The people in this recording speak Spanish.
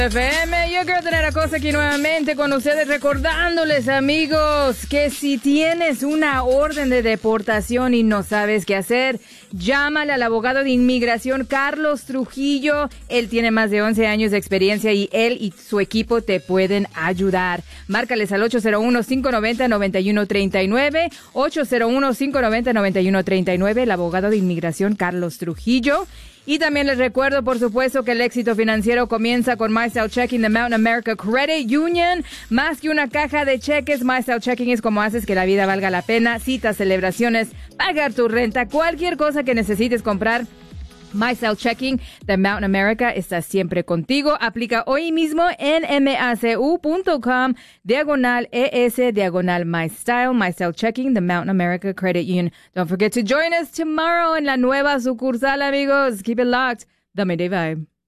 FM, yo quiero tener a cosa aquí nuevamente con ustedes, recordándoles, amigos, que si tienes una orden de deportación y no sabes qué hacer, llámale al abogado de inmigración Carlos Trujillo. Él tiene más de 11 años de experiencia y él y su equipo te pueden ayudar. Márcales al 801-590-9139, 801-590-9139, el abogado de inmigración Carlos Trujillo. Y también les recuerdo, por supuesto, que el éxito financiero comienza con MyStyle Checking de Mountain America Credit Union. Más que una caja de cheques, MyStyle Checking es como haces que la vida valga la pena. Citas, celebraciones, pagar tu renta, cualquier cosa que necesites comprar. MyStyle Checking de Mountain America está siempre contigo. Aplica hoy mismo en macu.com/ES/MyStyle. MyStyle Checking de Mountain America Credit Union. Don't forget to join us tomorrow en la nueva sucursal, amigos. Keep it locked. The Midday Vibe.